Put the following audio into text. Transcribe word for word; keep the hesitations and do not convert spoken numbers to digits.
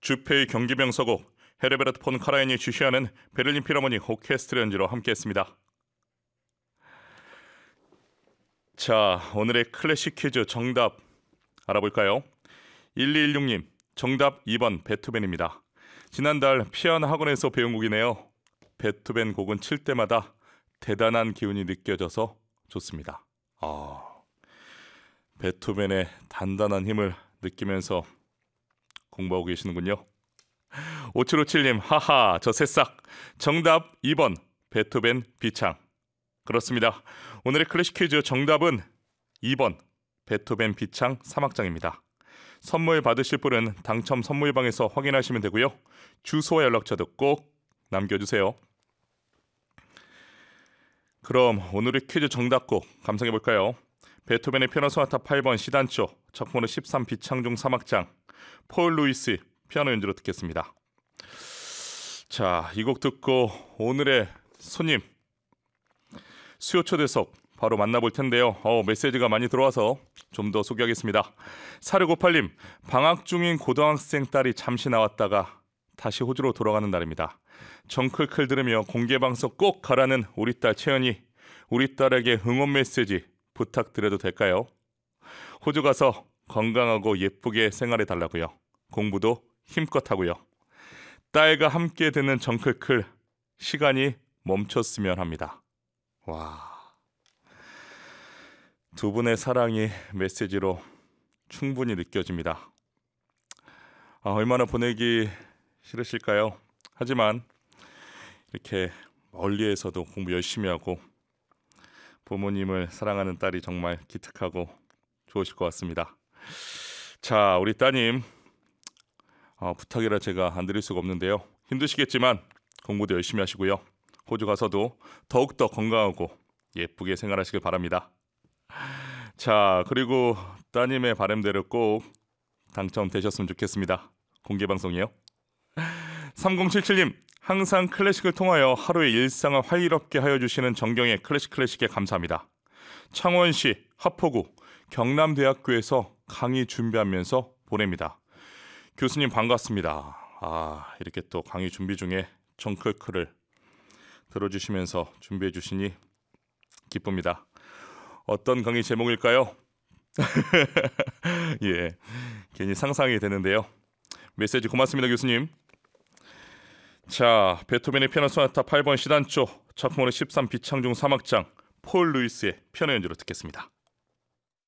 주페의 경기병 서곡, 헤르베르트 폰 카라얀이 주시하는 베를린 필하모닉 오케스트라 연주로 함께했습니다. 자, 오늘의 클래식 퀴즈 정답 알아볼까요? 일이일육 님, 정답 이 번 베토벤입니다. 지난달 피아노 학원에서 배운 곡이네요. 베토벤 곡은 칠 때마다 대단한 기운이 느껴져서 좋습니다. 아, 베토벤의 단단한 힘을 느끼면서 공부하고 계시는군요. 오칠오칠 님, 하하, 저 새싹. 정답 이 번 베토벤 비창. 그렇습니다. 오늘의 클래식 퀴즈 정답은 이 번 베토벤 비창 삼 악장입니다. 선물 받으실 분은 당첨 선물방에서 확인하시면 되고요. 주소와 연락처도 꼭 남겨주세요. 그럼 오늘의 퀴즈 정답곡 감상해볼까요? 베토벤의 피아노 소나타 팔 번 시단조, 작품으로 십삼 비창 중 삼 악장, 폴 루이스 피아노 연주로 듣겠습니다. 자, 이 곡 듣고 오늘의 손님 수요 초대석 바로 만나볼 텐데요. 어, 메시지가 많이 들어와서 좀 더 소개하겠습니다. 사육오팔 님, 방학 중인 고등학생 딸이 잠시 나왔다가 다시 호주로 돌아가는 날입니다. 정클클 들으며 공개방송 꼭 가라는 우리 딸 채연이, 우리 딸에게 응원 메시지 부탁드려도 될까요? 호주 가서 건강하고 예쁘게 생활해 달라고요. 공부도 힘껏 하고요. 딸과 함께 듣는 정클클, 시간이 멈췄으면 합니다. 와, 두 분의 사랑이 메시지로 충분히 느껴집니다. 아, 얼마나 보내기 싫으실까요? 하지만 이렇게 멀리에서도 공부 열심히 하고 부모님을 사랑하는 딸이 정말 기특하고 좋으실 것 같습니다. 자, 우리 따님, 어, 부탁이라 제가 안 드릴 수가 없는데요. 힘드시겠지만 공부도 열심히 하시고요. 호주 가서도 더욱더 건강하고 예쁘게 생활하시길 바랍니다. 자, 그리고 따님의 바람대로 꼭 당첨되셨으면 좋겠습니다. 공개방송이요. 삼공칠칠 님, 항상 클래식을 통하여 하루의 일상을 활기롭게 하여 주시는 정경의 클래식 클래식에 감사합니다. 창원시 하포구 경남대학교에서 강의 준비하면서 보냅니다. 교수님 반갑습니다. 아, 이렇게 또 강의 준비 중에 정클클을 들어주시면서 준비해 주시니 기쁩니다. 어떤 강의 제목일까요? 예, 괜히 상상이 되는데요. 메시지 고맙습니다, 교수님. 자, 베토벤의 피아노 소나타 팔 번 시단조, 작품으로 십삼 비창 중 삼 악장, 폴 루이스의 피아노 연주로 듣겠습니다.